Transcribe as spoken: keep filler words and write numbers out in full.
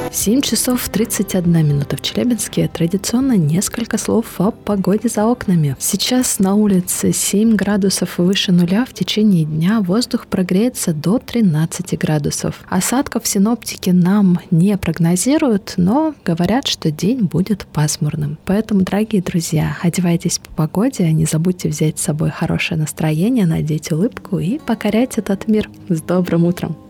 семь часов тридцать одна минута в Челябинске. Традиционно несколько слов о погоде за окнами. Сейчас на улице семь градусов выше нуля. В течение дня воздух прогреется до тринадцати градусов. Осадков синоптики нам не прогнозируют, но говорят, что день будет пасмурным. Поэтому, дорогие друзья, одевайтесь по погоде, не забудьте взять с собой хорошее настроение, надеть улыбку и покорять этот мир. С добрым утром!